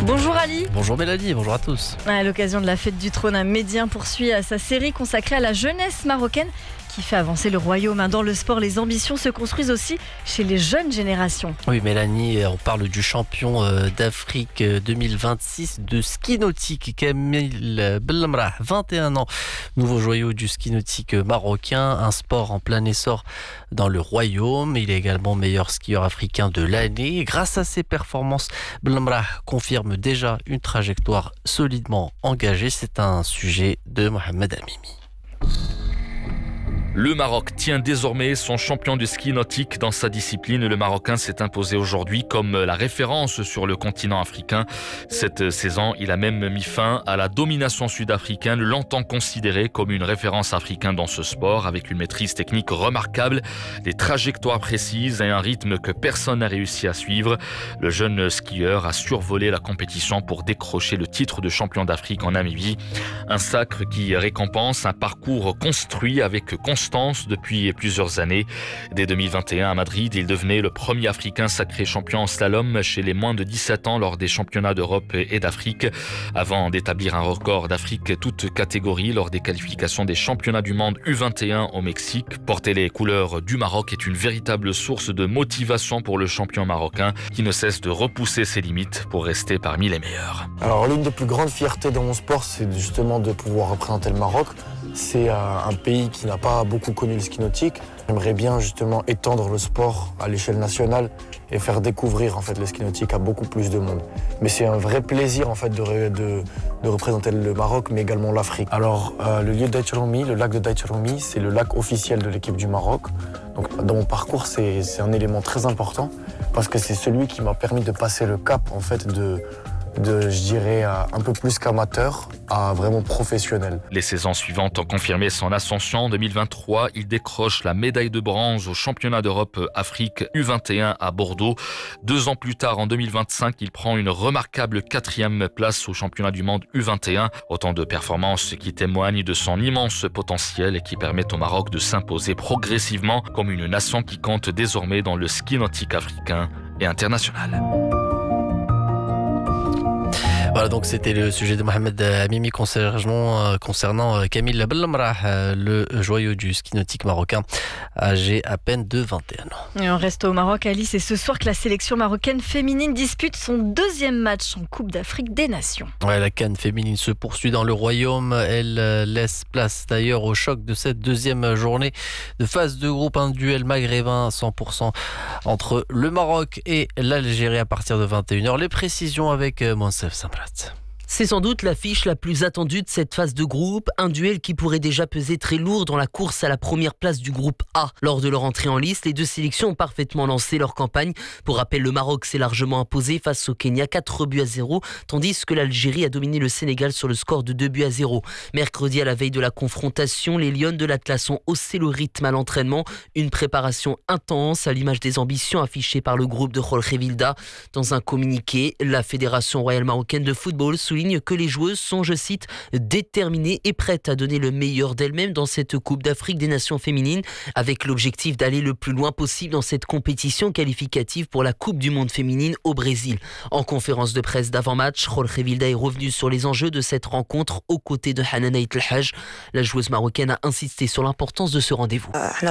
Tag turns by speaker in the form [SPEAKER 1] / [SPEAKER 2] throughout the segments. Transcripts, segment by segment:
[SPEAKER 1] Bonjour Ali.
[SPEAKER 2] Bonjour Mélanie, bonjour à tous.
[SPEAKER 1] À l'occasion de la fête du trône, un médien poursuit sa série consacrée à la jeunesse marocaine qui fait avancer le royaume. Dans le sport, les ambitions se construisent aussi chez les jeunes générations.
[SPEAKER 2] Oui Mélanie, on parle du champion d'Afrique 2026 de ski nautique, Kamil Belmrah, 21 ans, nouveau joyau du ski nautique marocain, un sport en plein essor dans le royaume. Il est également meilleur skieur africain de l'année. Grâce à ses performances, Belmrah confirme déjà une trajectoire solidement engagée. C'est un sujet de Mohamed Amimi.
[SPEAKER 3] Le Maroc tient désormais son champion de ski nautique dans sa discipline. Le Marocain s'est imposé aujourd'hui comme la référence sur le continent africain. Cette saison, il a même mis fin à la domination sud-africaine, longtemps considérée comme une référence africaine dans ce sport, avec une maîtrise technique remarquable, des trajectoires précises et un rythme que personne n'a réussi à suivre. Le jeune skieur a survolé la compétition pour décrocher le titre de champion d'Afrique en Namibie. Un sacre qui récompense un parcours construit avec constance depuis plusieurs années. Dès 2021 à Madrid, il devenait le premier Africain sacré champion en slalom chez les moins de 17 ans lors des championnats d'Europe et d'Afrique, avant d'établir un record d'Afrique toute catégorie lors des qualifications des championnats du monde U21 au Mexique. Porter les couleurs du Maroc est une véritable source de motivation pour le champion marocain qui ne cesse de repousser ses limites pour rester parmi les meilleurs.
[SPEAKER 4] Alors l'une des plus grandes fiertés dans mon sport, c'est justement de pouvoir représenter le Maroc. C'est un pays qui n'a pas beaucoup connu le ski nautique. J'aimerais bien justement étendre le sport à l'échelle nationale et faire découvrir en fait le ski nautique à beaucoup plus de monde. Mais c'est un vrai plaisir en fait de représenter le Maroc, mais également l'Afrique. Alors le lieu d'Aït-Roumi, le lac de Daït-Roumi, c'est le lac officiel de l'équipe du Maroc. Donc dans mon parcours, c'est un élément très important parce que c'est celui qui m'a permis de passer le cap en fait de je dirais, un peu plus qu'amateur à vraiment professionnel.
[SPEAKER 3] Les saisons suivantes ont confirmé son ascension. En 2023, il décroche la médaille de bronze au championnat d'Europe Afrique U21 à Bordeaux. 2 ans plus tard, en 2025, il prend une remarquable 4e place au championnat du monde U21. Autant de performances qui témoignent de son immense potentiel et qui permettent au Maroc de s'imposer progressivement comme une nation qui compte désormais dans le ski nautique africain et international.
[SPEAKER 2] Voilà, donc c'était le sujet de Mohamed Amimi concernant Kamil Belmrah, le joyau du ski nautique marocain, âgé à peine de 21 ans.
[SPEAKER 1] Et on reste au Maroc, Ali. C'est ce soir que la sélection marocaine féminine dispute son 2e match en Coupe d'Afrique des Nations.
[SPEAKER 2] Ouais, la CAN féminine se poursuit dans le royaume. Elle laisse place d'ailleurs au choc de cette 2e journée de phase de groupe. Un duel maghrébin 100% entre le Maroc et l'Algérie à partir de 21h. Les précisions avec Monsef Samrat.
[SPEAKER 5] C'est sans doute l'affiche la plus attendue de cette phase de groupe, un duel qui pourrait déjà peser très lourd dans la course à la première place du groupe A. Lors de leur entrée en liste, les deux sélections ont parfaitement lancé leur campagne. Pour rappel, le Maroc s'est largement imposé face au Kenya 4-0, tandis que l'Algérie a dominé le Sénégal sur le score de 2-0. Mercredi, à la veille de la confrontation, les Lionnes de l'Atlas ont haussé le rythme à l'entraînement, une préparation intense à l'image des ambitions affichées par le groupe de Jorge Vilda. Dans un communiqué, la Fédération royale marocaine de football souligne que les joueuses sont, je cite, déterminées et prêtes à donner le meilleur d'elles-mêmes dans cette Coupe d'Afrique des Nations féminines, avec l'objectif d'aller le plus loin possible dans cette compétition qualificative pour la Coupe du Monde féminine au Brésil. En conférence de presse d'avant-match, Jorge Vilda est revenu sur les enjeux de cette rencontre aux côtés de Hanana Telhaj. La joueuse marocaine a insisté sur l'importance de ce rendez-vous.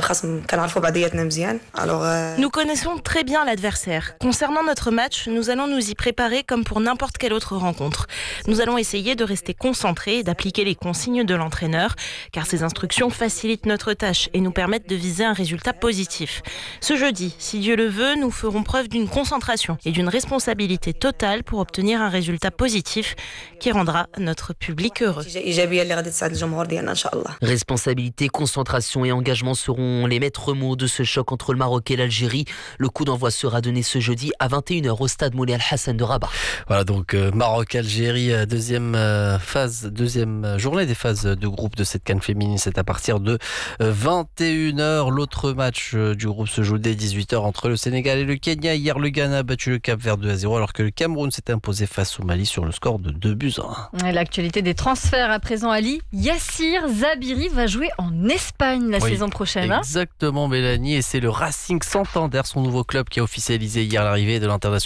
[SPEAKER 6] Nous connaissons très bien l'adversaire. Concernant notre match, nous allons nous y préparer comme pour n'importe quelle autre rencontre. Nous allons essayer de rester concentrés et d'appliquer les consignes de l'entraîneur, car ces instructions facilitent notre tâche et nous permettent de viser un résultat positif. Ce jeudi, si Dieu le veut, nous ferons preuve d'une concentration et d'une responsabilité totale pour obtenir un résultat positif qui rendra notre public heureux.
[SPEAKER 5] Responsabilité, concentration et engagement seront les maîtres mots de ce choc entre le Maroc et l'Algérie. Le coup d'envoi sera donné ce jeudi à 21h au stade Moulay Al-Hassan de Rabat.
[SPEAKER 2] Voilà, donc Maroc-Algérie, deuxième journée des phases de groupe de cette CAN féminine. C'est à partir de 21h. L'autre match du groupe se joue dès 18h entre le Sénégal et le Kenya. Hier, le Ghana a battu le Cap-Vert 2-0 alors que le Cameroun s'est imposé face au Mali sur le score de 2-1.
[SPEAKER 1] L'actualité des transferts à présent, Ali. Yassir Zabiri va jouer en Espagne la saison prochaine.
[SPEAKER 2] Exactement, Mélanie. Et c'est le Racing Santander, son nouveau club, qui a officialisé hier l'arrivée de l'international